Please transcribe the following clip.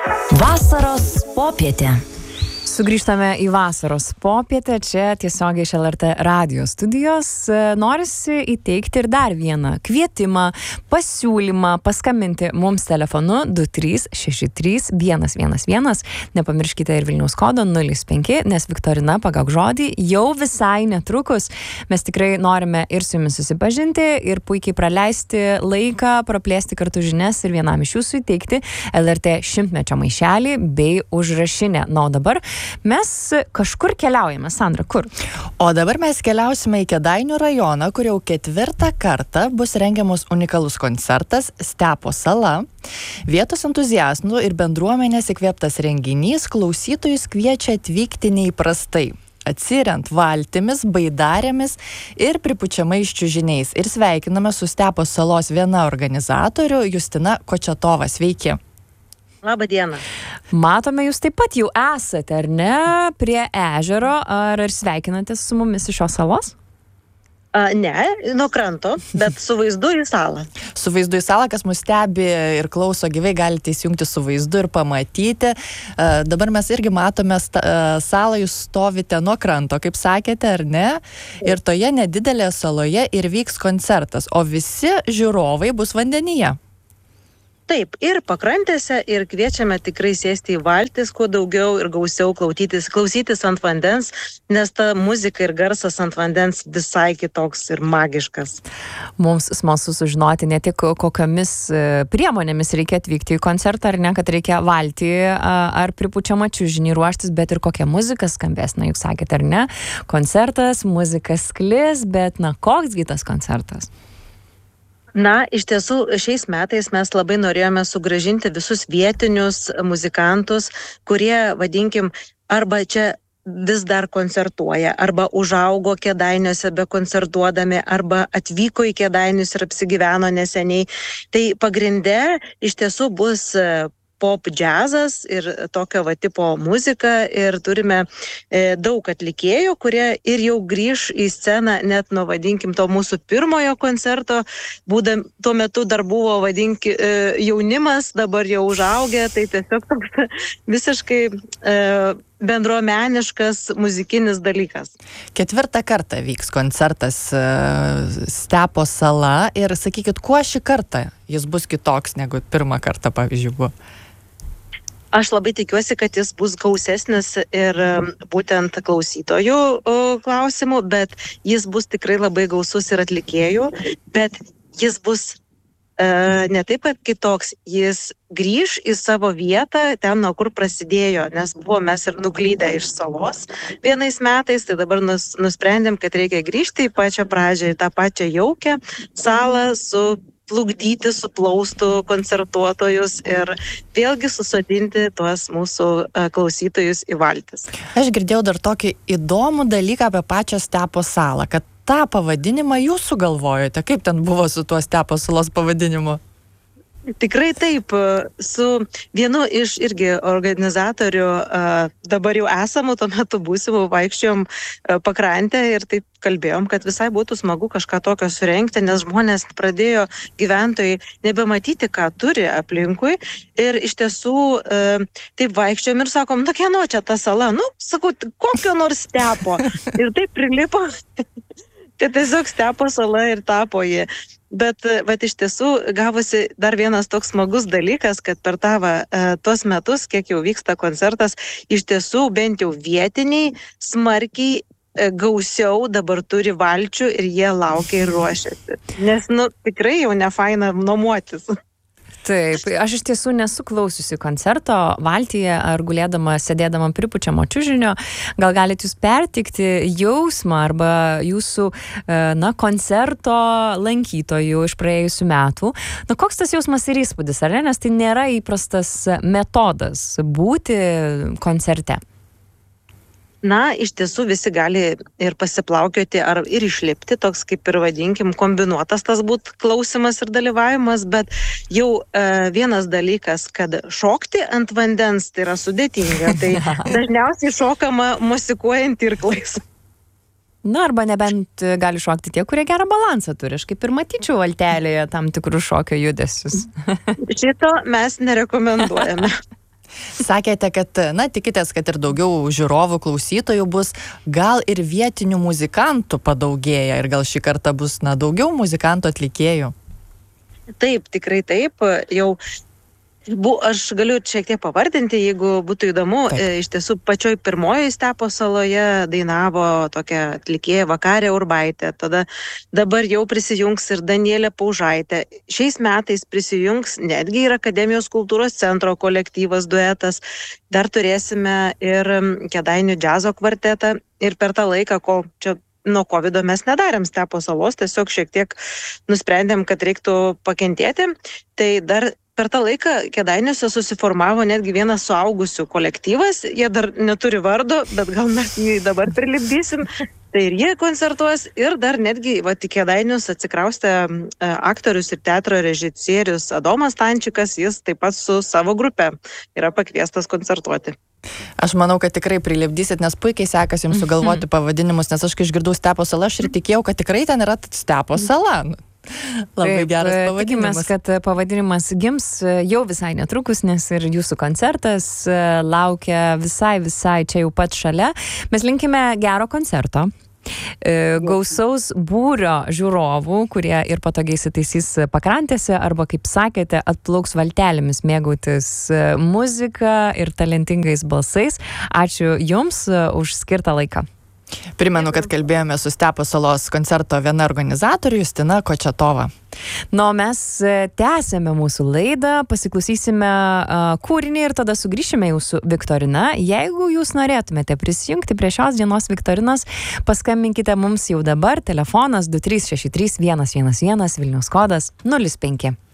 Vasaros popietė. Sugrįžtame į vasaros popietę, čia tiesiogiai iš LRT radio studijos. Norisi įteikti ir dar vieną kvietimą, pasiūlymą, paskambinti mums telefonu 2363 111. Nepamirškite ir Vilniaus kodo 05, nes Viktorina Pagauk žodį jau visai netrukus. Mes tikrai norime ir su jumis susipažinti, ir puikiai praleisti laiką, praplėsti kartu žinias ir vienam iš jūsų įteikti LRT 100-mečio maišelį bei užrašinę. Na, o dabar mes kažkur keliaujame. Sandra, kur? O dabar mes keliausime į Kėdainių rajoną, kur jau 4 kartą bus rengiamas unikalus koncertas Stepo sala. Vietos entuziastų ir bendruomenės įkvėptas renginys klausytojus kviečia atvykti neįprastai, atsiriant valtimis, baidarėmis ir pripučiamais čiužiniais. Ir sveikiname su Stepo salos viena organizatorių Justina Kočetova. Sveiki. Labą dieną. Matome, jūs taip pat jau esate, ar ne, prie ežero, ar sveikinatės su mumis iš šios salos? Ne, nuo kranto, bet su vaizdu į salą. Su vaizdu į salą, kas mus stebi ir klauso gyvai, galite įsijungti su vaizdu ir pamatyti. Dabar mes irgi matome salą, jūs stovite nuo kranto, kaip sakėte, ar ne? Ir toje nedidelėje saloje ir vyks koncertas, o visi žiūrovai bus vandenyje. Taip, ir pakrantėse, ir kviečiame tikrai sėsti į valtis, kuo daugiau ir gausiau klausytis ant vandens, nes ta muzika ir garsas ant vandens visai kitoks ir magiškas. Mums smalsu sužinoti ne tik kokiamis priemonėmis reikia atvykti į koncertą, ar ne, kad reikia valtį ar pripučiamą čiužinį ruoštis, bet ir kokia muzika skambės. Na, juk sakėte, ar ne, koncertas, muzika sklis, bet na, koksgi tas koncertas? Na, iš tiesų, šiais metais mes labai norėjome sugrąžinti visus vietinius muzikantus, kurie, vadinkim, arba čia vis dar koncertuoja, arba užaugo Kėdainiuose bekoncertuodami, arba atvyko į Kėdainius ir apsigyveno neseniai. Tai pagrinde iš tiesų bus pop džiazas ir tokio tipo muzika ir turime daug atlikėjų, kurie ir jau grįš į sceną net nuo, vadinkim, to mūsų pirmojo koncerto. Tuo metu dar buvo, jaunimas, dabar jau užaugę, tai tiesiog toks visiškai bendruomeniškas muzikinis dalykas. 4 kartą vyks koncertas Stepo sala ir sakykit, kuo šį kartą jis bus kitoks negu pirmą kartą, pavyzdžiui, buvo? Aš labai tikiuosi, kad jis bus gausesnis ir būtent klausytojų klausimų, bet jis bus tikrai labai gausus ir atlikėjų, bet jis bus ne taip pat kitoks, jis grįž į savo vietą, ten nuo kur prasidėjo, nes mes ir nuklydę iš salos vienais metais, tai dabar nusprendėm, kad reikia grįžti į pačią pradžią, į tą pačią jaukę salą plukdyti, suplaustų koncertuotojus ir vėlgi susodinti tuos mūsų klausytojus į valtis. Aš girdėjau dar tokį įdomų dalyką apie pačią Stepo salą, kad tą pavadinimą jūs sugalvojote. Kaip ten buvo su tuo Stepo salos pavadinimu? Tikrai taip, su vienu iš irgi organizatorių, dabar jau esamų, tuo metu būsimų, vaikščiojom pakrantę ir taip kalbėjom, kad visai būtų smagu kažką tokio surengti, nes žmonės pradėjo, gyventojai, nebematyti, ką turi aplinkui. Ir iš tiesų taip vaikščiojom ir sakom, na kieno čia ta sala? Nu, sakau, kokio nors Stepo. Ir taip prilipo, kad tiesiog Stepo sala ir tapo jie. Bet iš tiesų gavosi dar vienas toks smagus dalykas, kad per tuos metus, kiek jau vyksta koncertas, iš tiesų bent jau vietiniai smarkiai gausiau dabar turi valčių ir jie laukia ir ruošiasi. Nes, tikrai jau nefaina nuomotis. Taip, aš iš tiesų nesu klausiusi koncerto valtyje ar sėdėdama pripučiamo čiužinio. Gal galite jūs pertikti jausmą arba jūsų koncerto lankytojų iš praėjusių metų. Koks tas jausmas ir įspūdis, ar ne? Nes tai nėra įprastas metodas būti koncerte. Na, iš tiesų visi gali ir pasiplaukioti ar ir išlipti, toks kaip ir vadinkim kombinuotas tas būt klausimas ir dalyvavimas, bet jau vienas dalykas, kad šokti ant vandens tai yra sudėtinga, tai dažniausiai šokama mosikuojant irklais. Na, arba nebent gali šokti tie, kurie gerą balansą turi. Aš kaip ir matyčiau valtelėje tam tikrus šokio judesius. Šito mes nerekomenduojame. Sakėte, kad, tikitės, kad ir daugiau žiūrovų, klausytojų bus, gal ir vietinių muzikantų padaugėja ir gal šį kartą bus, daugiau muzikantų atlikėjų? Taip, tikrai taip. Jau aš galiu šiek tiek pavardinti, jeigu būtų įdomu. Iš tiesų, pačioj pirmoji Stepo saloje dainavo tokia atlikėja Vakarė Urbaitė. Dabar jau prisijungs ir Danielė Paužaitė. Šiais metais prisijungs netgi ir Akademijos kultūros centro kolektyvas, duetas. Dar turėsime ir Kėdainių džiazo kvartetą. Ir per tą laiką, kol čia nuo COVID mes nedarėm Stepo salos, tiesiog šiek tiek nusprendėm, kad reiktų pakentėti. Tai dar per tą laiką Kėdainiuose susiformavo netgi vienas suaugusių kolektyvas. Jie dar neturi vardo, bet gal mes jį dabar prilipdysim. Tai ir jie koncertuos ir dar netgi į Kėdainius atsikraustė aktorius ir teatro režisierius Adomas Stančikas. Jis taip pat su savo grupe yra pakviestas koncertuoti. Aš manau, kad tikrai prilipdysit, nes puikiai sekasi jums sugalvoti pavadinimus, nes aš kai išgirdau Stepo sala, aš ir tikėjau, kad tikrai ten yra Stepo sala. Labai geras pavadinimas. Tikimės, kad pavadinimas gims jau visai netrukus, nes ir jūsų koncertas laukia visai čia jau pat šalia. Mes linkime gero koncerto. Gausaus būrio žiūrovų, kurie ir patogiai įsitaisys pakrantėse arba, kaip sakėte, atplauks valtelėmis mėgautis muzika ir talentingais balsais. Ačiū Jums už skirtą laiką. Primenu, kad kalbėjome su Stepo salos koncerto viena organizatorių Justina Kočetova. Mes tęsėme mūsų laidą, pasiklausysime kūrinį ir tada sugrįšime jau su viktorina. Jeigu jūs norėtumėte prisijungti prie šios dienos viktorinos, paskambinkite mums jau dabar. Telefonas 2363 111, Vilniaus kodas 05.